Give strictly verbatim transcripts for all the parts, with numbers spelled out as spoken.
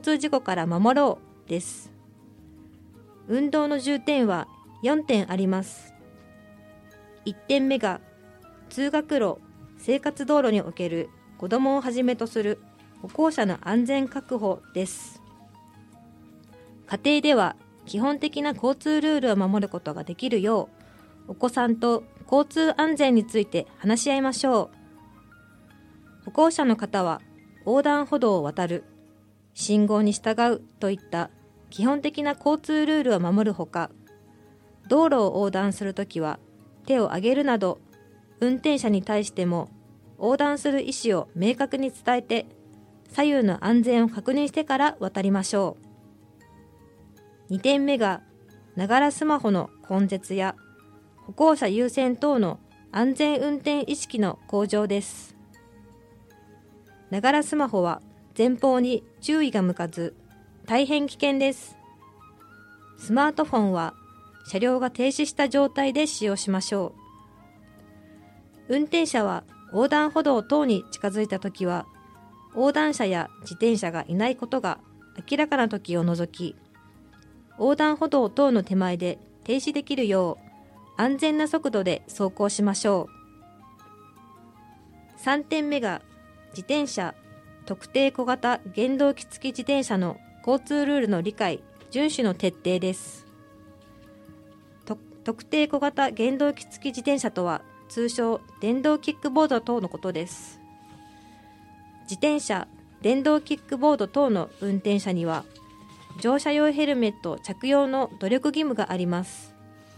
通事故から守ろうです。運動の重点はよんてんあります。いってんめが通学路・生活道路における子どもをはじめとする歩行者の安全確保です。家庭では基本的な交通ルールを守ることができるよう、お子さんと交通安全について話し合いましょう。歩行者の方は横断歩道を渡る、信号に従うといった基本的な交通ルールを守るほか、道路を横断するときは手を上げるなど、運転者に対しても横断する意思を明確に伝えて、左右の安全を確認してから渡りましょう。にてんめがながらスマホの根絶や歩行者優先等の安全運転意識の向上です。ながらスマホは前方に注意が向かず大変危険です。スマートフォンは車両が停止した状態で使用しましょう。運転者は横断歩道等に近づいたときは、横断者や自転車がいないことが明らかなときを除き、横断歩道等の手前で停止できるよう安全な速度で走行しましょう。さんてんめが自転車、特定小型原動機付き自転車の交通ルールの理解・遵守の徹底です。特定小型原動機付き自転車とは、通称電動キックボード等のことです。自転車、電動キックボード等の運転者には乗車用ヘルメット着用の努力義務があります。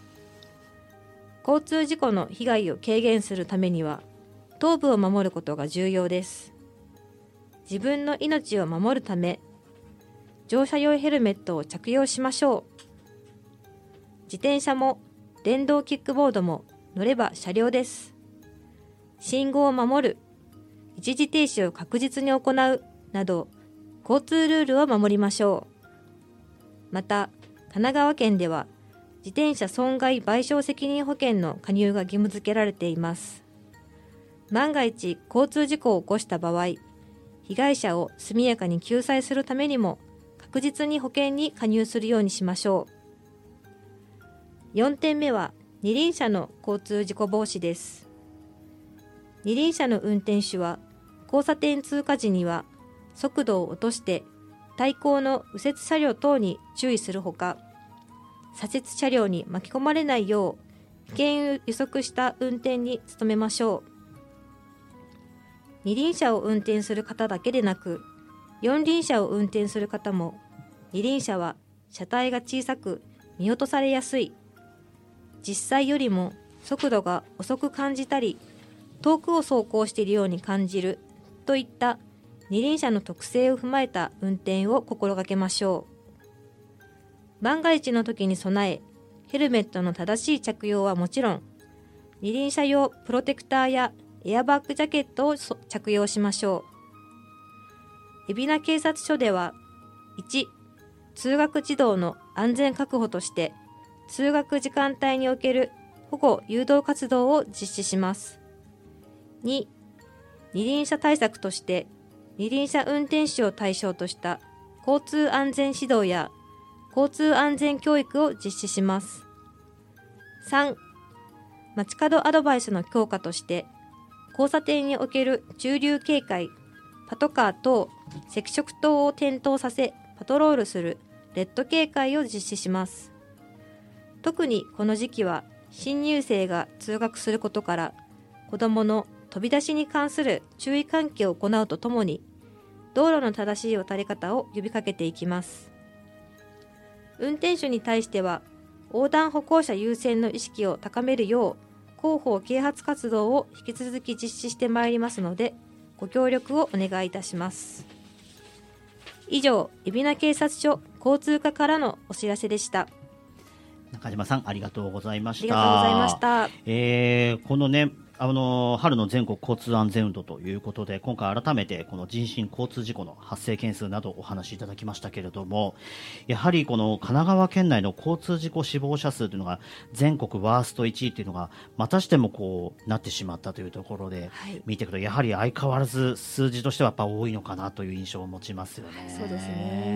交通事故の被害を軽減するためには頭部を守ることが重要です。自分の命を守るため、乗車用ヘルメットを着用しましょう。自転車も電動キックボードも乗れば車両です。信号を守る、一時停止を確実に行うなど、交通ルールを守りましょう。また、神奈川県では自転車損害賠償責任保険の加入が義務付けられています。万が一交通事故を起こした場合、被害者を速やかに救済するためにも確実に保険に加入するようにしましょう。よんてんめは二輪車の交通事故防止です。二輪車の運転手は交差点通過時には速度を落として対向の右折車両等に注意するほか、左折車両に巻き込まれないよう危険を予測した運転に努めましょう。二輪車を運転する方だけでなく、四輪車を運転する方も、二輪車は車体が小さく見落とされやすい、実際よりも速度が遅く感じたり、遠くを走行しているように感じるといった二輪車の特性を踏まえた運転を心がけましょう。万が一の時に備え、ヘルメットの正しい着用はもちろん、二輪車用プロテクターやエアバッグジャケットを着用しましょう。海老名警察署では、いち、通学児童の安全確保として、通学時間帯における保護誘導活動を実施します。に、二輪車対策として、二輪車運転手を対象とした交通安全指導や交通安全教育を実施します。さん、街角アドバイスの強化として、交差点における駐留警戒、パトカー等、赤色灯を点灯させパトロールするレッド警戒を実施します。特にこの時期は新入生が通学することから、子どもの飛び出しに関する注意喚起を行うとともに、道路の正しい渡り方を呼びかけていきます。運転手に対しては、横断歩行者優先の意識を高めるよう、広報啓発活動を引き続き実施してまいりますので、ご協力をお願いいたします。以上、海老名警察署交通課からのお知らせでした。 中島さん、ありがとうございました。 ありがとうございました。 えー、このね、あの春の全国交通安全運動ということで、今回改めてこの人身交通事故の発生件数などお話しいただきましたけれども、やはりこの神奈川県内の交通事故死亡者数というのが全国ワーストいちいというのがまたしてもこうなってしまったというところで、はい、見ていくとやはり相変わらず数字としてはやっぱ多いのかなという印象を持ちますよね。 そうですね。